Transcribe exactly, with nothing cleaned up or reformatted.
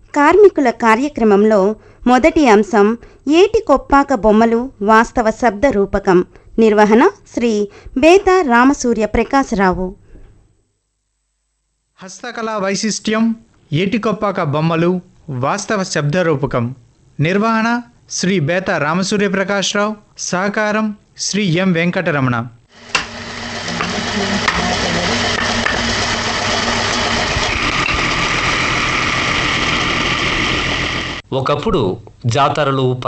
కార్మికుల కార్యక్రమంలో మొదటి అంశం ఏటి కొప్పాక బొమ్మలు వాస్తవ శబ్ద రూపకం. నిర్వహణ శ్రీ బేతా రామసూర్య ప్రకాశరావు. హస్తకళా వైశిష్ట్యం ఏటికొప్పాక బొమ్మలు వాస్తవ శబ్ద రూపకం. నిర్వహణ శ్రీ బేతా రామసూర్య ప్రకాశరావు. సహకారం శ్రీ ఎం వెంకటరమణ. ఒకప్పుడు జాతరలు